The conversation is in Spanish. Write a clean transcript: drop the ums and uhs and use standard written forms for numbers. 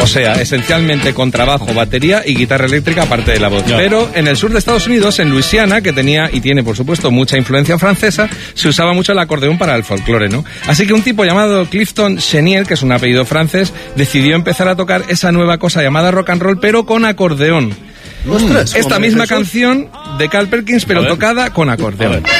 sea, esencialmente con trabajo, batería y guitarra eléctrica aparte de la voz. Pero en el sur de Estados Unidos, en Luisiana, que tenía y tiene por supuesto mucha influencia francesa, se usaba mucho el acordeón para el folclore, ¿no? Así que un tipo llamado Clifton Chenier, que es un apellido francés, decidió empezar a tocar esa nueva cosa llamada rock and roll, pero con acordeón. ¡Ostras! Esta misma canción de Carl Perkins, pero tocada con acordeón.